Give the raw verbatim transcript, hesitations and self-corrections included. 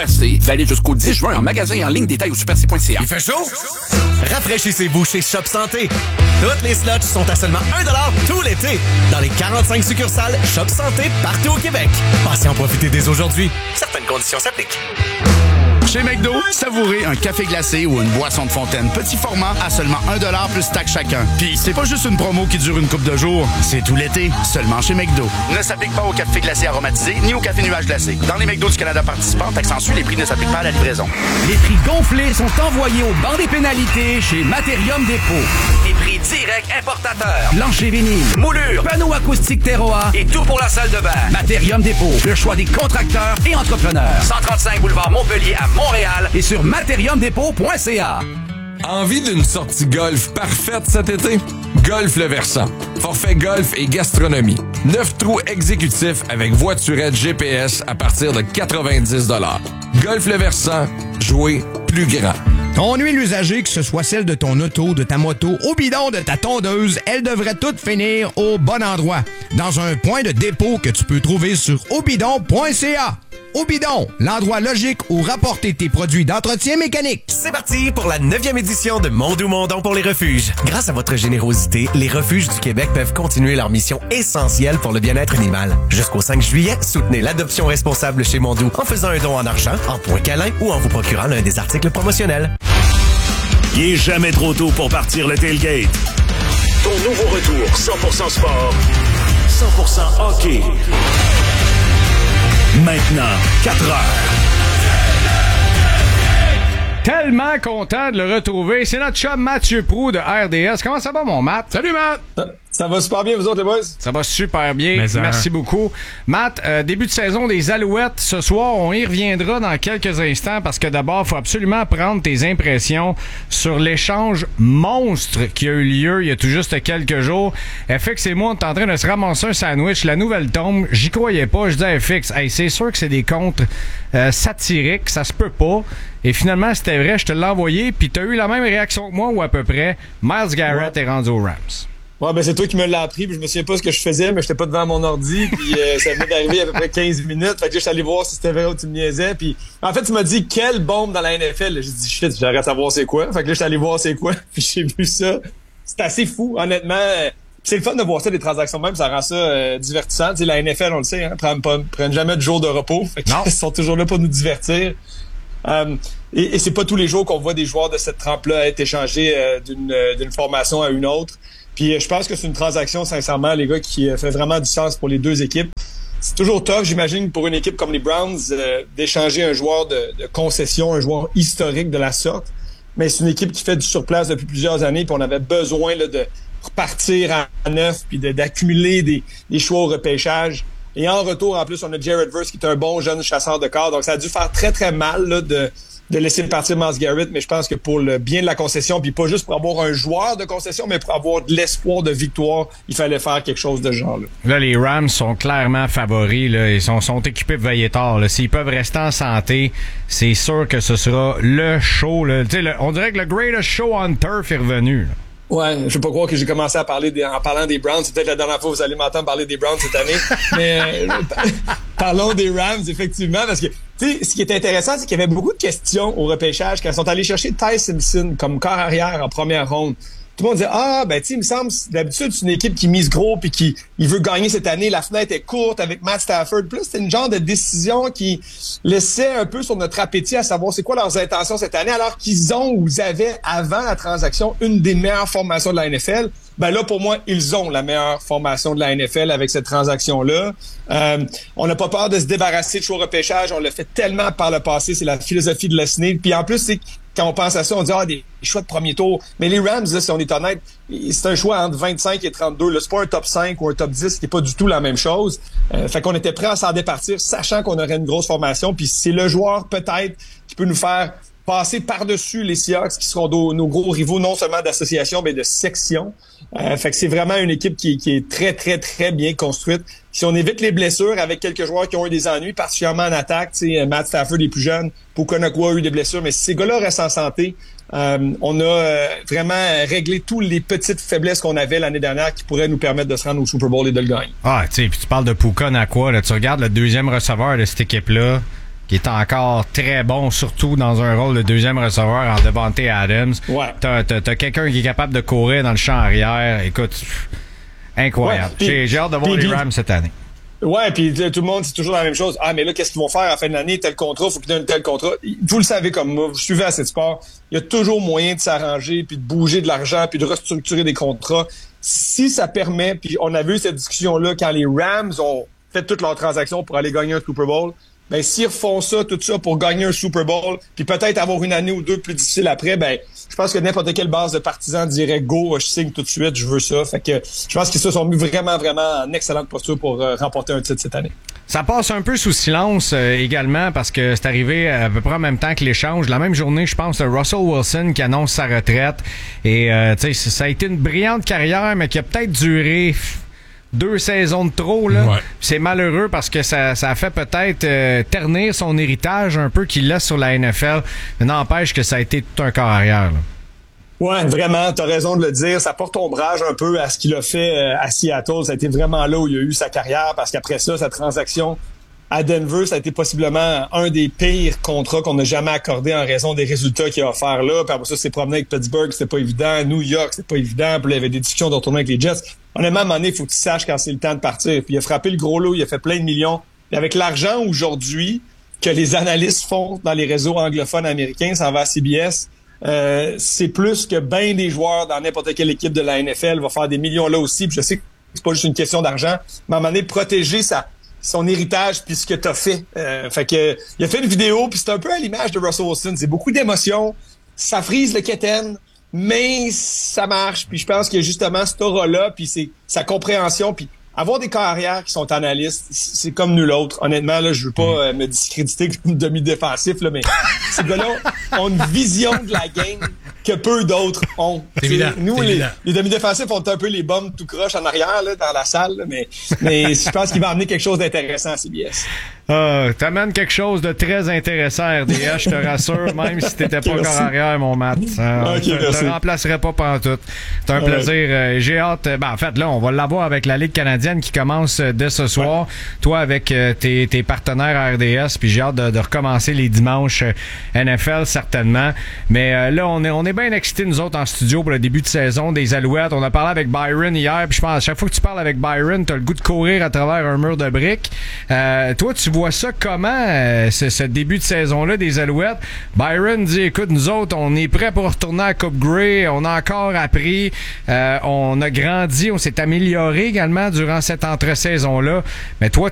C. Valide jusqu'au dix juin en magasin et en ligne. Détail au super c point c a. Il fait chaud? Rafraîchissez-vous chez Shop Santé. Toutes les slots sont à seulement un dollar tout l'été. Dans les quarante-cinq succursales Shop Santé partout au Québec. Passez en profiter dès aujourd'hui. Certaines conditions s'appliquent. Chez McDo, savourez un café glacé ou une boisson de fontaine petit format à seulement un dollar plus taxe chacun. Puis c'est pas juste une promo qui dure une couple de jours, c'est tout l'été, seulement chez McDo. Ne s'applique pas au café glacé aromatisé ni au café nuage glacé. Dans les McDo du Canada participants, taxe en sus, les prix ne s'appliquent pas à la livraison. Les prix gonflés sont envoyés au banc des pénalités chez Materium Dépôt. Des prix directs importateurs. Plancher vinyle, Moulure, panneaux acoustiques Terroir et tout pour la salle de bain. Materium Dépôt, le choix des contracteurs et entrepreneurs. cent trente-cinq boulevard Montpellier à Montréal et sur materium dépôt point c a. Envie d'une sortie golf parfaite cet été? Golf Le Versant. Forfait golf et gastronomie. Neuf trous exécutifs avec voiturette G P S à partir de quatre-vingt-dix dollars. Golf Le Versant. Jouer plus grand. Ton huile usagée, que ce soit celle de ton auto, de ta moto, au bidon de ta tondeuse, elle devrait toutes finir au bon endroit. Dans un point de dépôt que tu peux trouver sur obidon point c a. Au bidon, l'endroit logique où rapporter tes produits d'entretien mécanique. C'est parti pour la neuvième édition de Mondou Mondon pour les refuges. Grâce à votre générosité, les refuges du Québec peuvent continuer leur mission essentielle pour le bien-être animal. Jusqu'au cinq juillet, soutenez l'adoption responsable chez Mondou en faisant un don en argent, en points câlins ou en vous procurant l'un des articles promotionnels. Il est jamais trop tôt pour partir le tailgate. Ton nouveau retour cent pour cent sport, cent pour cent hockey. Maintenant, quatre heures. Tellement content de le retrouver. C'est notre chum Mathieu Proulx de R D S. Comment ça va, mon Matt? Salut, Matt! Ça, ça va super bien, vous autres, les boys? Ça va super bien. Mais Merci ça... beaucoup. Matt, euh, début de saison des Alouettes. Ce soir, on y reviendra dans quelques instants parce que d'abord, il faut absolument prendre tes impressions sur l'échange monstre qui a eu lieu il y a tout juste quelques jours. F X et moi, on est en train de se ramasser un sandwich. La nouvelle tombe. J'y croyais pas. Je dis à F X, hey, c'est sûr que c'est des comptes euh, satiriques. Ça se peut pas. Et finalement, c'était vrai, je te l'ai envoyé, puis t'as eu la même réaction que moi, ou à peu près. Miles Garrett ouais. est rendu aux Rams. Ouais, ben c'est toi qui me l'as appris, puis je me souviens pas ce que je faisais, mais j'étais pas devant mon ordi, puis euh, ça venait d'arriver il y a à peu près quinze minutes. Fait que je suis allé voir si c'était vrai ou tu me niaisais, puis en fait, tu m'as dit quelle bombe dans la N F L. J'ai dit shit, j'arrête de savoir c'est quoi. Fait que là, je suis allé voir c'est quoi, puis j'ai vu ça. C'est assez fou, honnêtement. C'est le fun de voir ça, des transactions même, ça rend ça euh, divertissant. Tu sais, la N F L, on le sait, hein, prennent, pas, prennent jamais de jour de repos. Fait qu'ils sont toujours là pour nous divertir. Um, et, et c'est pas tous les jours qu'on voit des joueurs de cette trempe-là être échangés euh, d'une, euh, d'une formation à une autre. Puis euh, je pense que c'est une transaction, sincèrement, les gars, qui euh, fait vraiment du sens pour les deux équipes. C'est toujours tough, j'imagine, pour une équipe comme les Browns, euh, d'échanger un joueur de, de concession, un joueur historique de la sorte. Mais c'est une équipe qui fait du surplace depuis plusieurs années, puis on avait besoin là, de repartir à neuf, puis de, d'accumuler des, des choix au repêchage. Et en retour, en plus, on a Jared Verse qui est un bon jeune chasseur de corps. Donc, ça a dû faire très, très mal là, de, de laisser partir Myles Garrett. Mais je pense que pour le bien de la concession, puis pas juste pour avoir un joueur de concession, mais pour avoir de l'espoir de victoire, il fallait faire quelque chose de ce genre-là. Là, les Rams sont clairement favoris. Là. Ils sont, sont équipés de veiller tard. Là. S'ils peuvent rester en santé, c'est sûr que ce sera le show. Là. Le, on dirait que le greatest show on turf est revenu. Là. Ouais, je veux pas croire que j'ai commencé à parler des, en parlant des Browns. C'est peut-être la dernière fois que vous allez m'entendre parler des Browns cette année. Mais euh, parlons des Rams, effectivement, parce que tu sais, ce qui est intéressant, c'est qu'il y avait beaucoup de questions au repêchage quand ils sont allés chercher Ty Simpson comme corps arrière en première ronde. Tout le monde disait ah ben tu sais il me semble d'habitude c'est une équipe qui mise gros puis qui il veut gagner cette année, la fenêtre est courte avec Matt Stafford. Plus c'était une genre de décision qui laissait un peu sur notre appétit à savoir c'est quoi leurs intentions cette année alors qu'ils ont ou ils avaient avant la transaction une des meilleures formations de la N F L. Ben là pour moi ils ont la meilleure formation de la N F L avec cette transaction là. Euh, on n'a pas peur de se débarrasser de choix au repêchage, on l'a fait tellement par le passé, c'est la philosophie de la S N I D. Puis en plus c'est quand on pense à ça, on dit ah des choix de premier tour. Mais les Rams, là, si on est honnête, c'est un choix entre vingt-cinq et trente-deux. Là, c'est pas un top cinq ou un top dix, c'était pas du tout la même chose. Euh, fait qu'on était prêt à s'en départir, sachant qu'on aurait une grosse formation. Puis c'est le joueur peut-être qui peut nous faire passer par-dessus les Seahawks, qui seront nos, nos gros rivaux, non seulement d'association, mais de section. Euh, fait que c'est vraiment une équipe qui, qui est très, très, très bien construite. Si on évite les blessures avec quelques joueurs qui ont eu des ennuis, particulièrement en attaque, tu sais, Matt Stafford est plus jeune, Puka Nacua a eu des blessures, mais si ces gars-là restent en santé, euh, on a euh, vraiment réglé toutes les petites faiblesses qu'on avait l'année dernière qui pourraient nous permettre de se rendre au Super Bowl et de le gagner. Ah, tu sais, puis tu parles de Puka Nacua, là, tu regardes le deuxième receveur de cette équipe-là, qui est encore très bon, surtout dans un rôle de deuxième receveur en Devontae Adams. Ouais. T'as, t'as, t'as quelqu'un qui est capable de courir dans le champ arrière. Écoute, incroyable. Ouais, pis, j'ai, j'ai hâte de voir pis, les Rams cette année. Ouais, puis tout le monde, c'est toujours la même chose. Ah, mais là, qu'est-ce qu'ils vont faire à la fin de l'année? Tel contrat, faut qu'ils donnent tel contrat. Vous le savez comme moi, vous suivez assez de sport. Il y a toujours moyen de s'arranger, puis de bouger de l'argent, puis de restructurer des contrats. Si ça permet, puis on a vu cette discussion-là quand les Rams ont fait toutes leurs transactions pour aller gagner un Super Bowl, ben s'ils refont ça, tout ça pour gagner un Super Bowl, puis peut-être avoir une année ou deux plus difficile après, ben je pense que n'importe quelle base de partisans dirait go, je signe tout de suite, je veux ça. Fait que je pense qu'ils se sont mis vraiment, vraiment en excellente posture pour euh, remporter un titre cette année. Ça passe un peu sous silence euh, également parce que c'est arrivé à peu près en même temps que l'échange. La même journée, je pense, Russell Wilson qui annonce sa retraite. Et euh, tu sais, ça a été une brillante carrière, mais qui a peut-être duré deux saisons de trop, là. Ouais. C'est malheureux parce que ça, ça a fait peut-être euh, ternir son héritage un peu qu'il laisse sur la N F L. Mais n'empêche que ça a été tout un corps arrière, là. Ouais, vraiment, t'as raison de le dire. Ça porte ombrage un peu à ce qu'il a fait euh, à Seattle. Ça a été vraiment là où il a eu sa carrière parce qu'après ça, sa transaction à Denver, ça a été possiblement un des pires contrats qu'on n'a jamais accordé en raison des résultats qu'il a offert là. Puis après ça, c'est promené avec Pittsburgh, c'était pas évident. New York, c'était pas évident. Puis là, il y avait des discussions de retourner avec les Jets. Honnêtement, à un moment donné, il faut que tu saches quand c'est le temps de partir. Puis il a frappé le gros lot, il a fait plein de millions. Et avec l'argent aujourd'hui que les analystes font dans les réseaux anglophones américains, ça va à C B S, euh, c'est plus que bien des joueurs dans n'importe quelle équipe de la N F L va faire des millions là aussi. Puis je sais que c'est pas juste une question d'argent, mais à un moment donné, protéger sa son héritage puis ce que t'as fait. Euh, fait que il a fait une vidéo puis c'est un peu à l'image de Russell Wilson. C'est beaucoup d'émotions, ça frise le keten, mais ça marche. Puis je pense qu'il y a justement cet aura-là puis c'est sa compréhension puis avoir des carrières qui sont analystes, c'est comme nul autre. Honnêtement, là, je veux pas euh, me discréditer comme demi-défensif, là, mais ces gars-là ont une vision de la game que peu d'autres ont. Évident, nous, les, les demi-défensifs ont un peu les bombes tout croche en arrière là, dans la salle, là, mais, mais je pense qu'il va amener quelque chose d'intéressant à C B S. Euh, t'amènes quelque chose de très intéressant à R D S, je te rassure, même si t'étais pas encore arrière, mon Matt. Euh, okay, je te remplacerai pas pantoute. C'est un ouais. plaisir. Euh, j'ai hâte. Ben, en fait, là, on va l'avoir avec la Ligue canadienne qui commence dès ce soir. Ouais. Toi, avec euh, tes, tes partenaires à R D S, puis j'ai hâte de, de recommencer les dimanches euh, N F L, certainement. Mais euh, là, on est, on est bien excités, nous autres, en studio pour le début de saison des Alouettes. On a parlé avec Byron hier, puis je pense à chaque fois que tu parles avec Byron, t'as le goût de courir à travers un mur de briques. Euh, toi, tu vois ça comment, euh, ce, ce début de saison-là des Alouettes? Byron dit, écoute, nous autres, on est prêts pour retourner à Coupe Grey, on a encore appris, euh, on a grandi, on s'est amélioré également durant cette entre-saison-là. Mais toi,